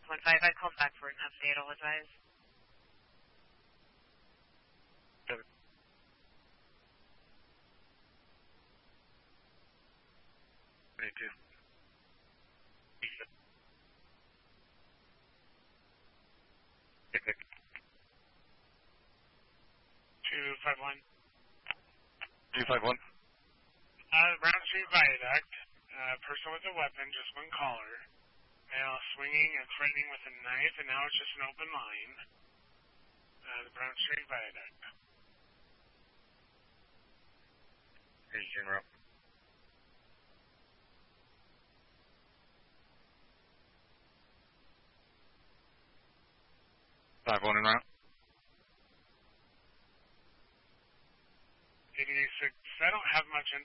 615. I called back for an update. I'll advise. 22. 251. 251. Brown Street Viaduct. Person with a weapon, just one caller. Male swinging and threatening with a knife, and now it's just an open line. The Brown Street Viaduct. Here's General. 5-1 en route.